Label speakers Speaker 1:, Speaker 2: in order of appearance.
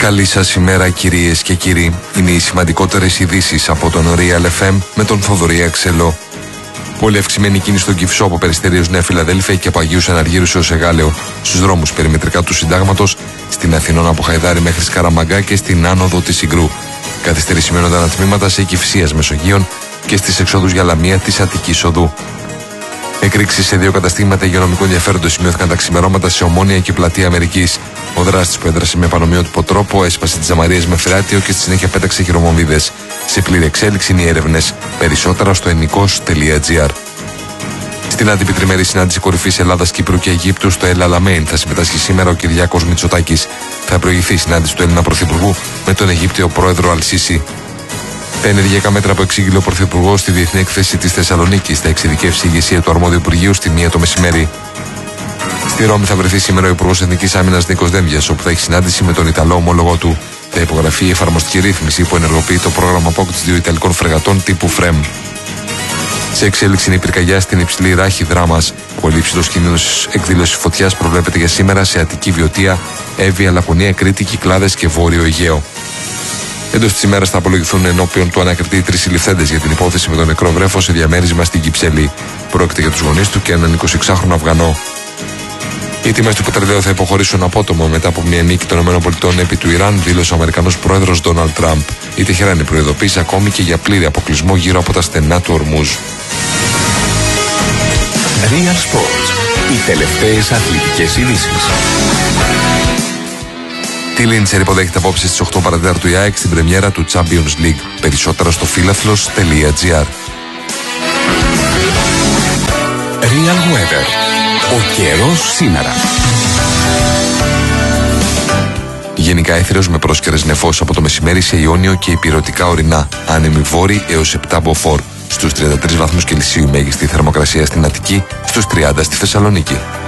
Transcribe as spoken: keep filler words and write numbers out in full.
Speaker 1: Καλή σας ημέρα κυρίες και κύριοι. Είναι οι σημαντικότερες ειδήσεις από τον Real εφ εμ με τον Θοδωρή Αξελό. Πολύ αυξημένη κίνηση στον Κυφσό από Περιστερίως Νέα Φιλαδέλφια και από Αγίους Αναργύρους έως Εγάλεο, στους δρόμους περιμετρικά του Συντάγματος, στην Αθηνών από Χαϊδάρη μέχρι Σκαραμαγκά και στην άνοδο της Συγκρού. Καθυστερησιμένων ανατμήματα σε Κυφσίας Μεσογείων και στις εξόδους για Λαμία της Αττικής Οδού. Εκρήξεις σε δύο καταστήματα υγειονομικού ενδιαφέροντος σημειώθηκαν τα ξημερώματα σε Ομόνια και Πλατεία Αμερικής. Ο δράστης που έδρασε με πανομοιότυπο τρόπο έσπασε τις ζαμαρίες με φρεάτιο και στη συνέχεια πέταξε χειρομοβίδες. Σε πλήρη εξέλιξη είναι οι έρευνες. Περισσότερα στο ενικός τελεία τζι άρ. Στην άτυπη τριμερή συνάντηση κορυφής Ελλάδας, Κύπρου και Αιγύπτου στο El Alamein θα συμμετάσχει σήμερα ο Κυριάκος Μητσοτάκης. Θα προηγηθεί η συνάντηση του Έλληνα Πρωθυπουργού με τον Αιγύπτιο πρόεδρο Αλ-Σίσι. Τα ενεργειακά μέτρα που εξήγηλε ο Πρωθυπουργός στη Διεθνή Έκθεση της Θεσσαλονίκης θα εξειδικεύσει η ηγεσία του αρμόδιου Υπουργείου στη μία το μεσημέρι. Στη Ρώμη θα βρεθεί σήμερα ο Υπουργός Εθνικής Άμυνας Νίκος Δένδιας, όπου θα έχει συνάντηση με τον Ιταλό ομόλογό του. Θα υπογραφεί η εφαρμοστική ρύθμιση που ενεργοποιεί το πρόγραμμα απόκτησης δύο Ιταλικών φρεγατών τύπου Φρέμ. Σε εξέλιξη είναι η πυρκαγιά στην υψηλή ράχη Δράμας. Πολύ υψηλός κίνδυνος εκδήλωσης φωτιάς προβλέπεται για σήμερα σε Αττική Βιωτία, Εύβοια, Λακωνία, Κρήτη, Κυκλάδες και Βόρειο Αιγαίο. Εντός της ημέρας θα απολογηθούν ενώπιον του ανακριτή τρεις συλληφθέντες για την υπόθεση με τον νεκρό βρέφο σε διαμέρισμα στην Κυψέλη. Πρόκειται για τους γονείς του και έναν εικοσιεξάχρονο Αφγανό. Οι τιμές του πετρελαίου θα υποχωρήσουν απότομα μετά από μια νίκη των ΗΠΑ επί του Ιράν, δήλωσε ο Αμερικανός πρόεδρος Ντόναλντ Τραμπ. Η Τεχεράνη προειδοποίησε ακόμη και για πλήρη αποκλεισμό γύρω από τα στενά του Ορμούζ.
Speaker 2: Real Sports. Οι τελευταίες αθλητικές ειδήσεις.
Speaker 1: Τη Λίντσερ υποδέχεται απόψε στις οκτώ παρά τέταρτο η ΑΕΚ στην πρεμιέρα του Champions League. Περισσότερα στο φίλαθλος τελεία τζι άρ.
Speaker 2: Real Weather. Ο καιρός σήμερα.
Speaker 1: Γενικά έθριος με πρόσκαιρες νεφώσεις από το μεσημέρι σε Ιόνιο και υπηρετικά ορεινά. Άνεμοι βόρειοι έως επτά μποφόρ. Στους τριάντα τρεις βαθμούς Κελσίου η μέγιστη θερμοκρασία στην Αττική, στους τριάντα στη Θεσσαλονίκη.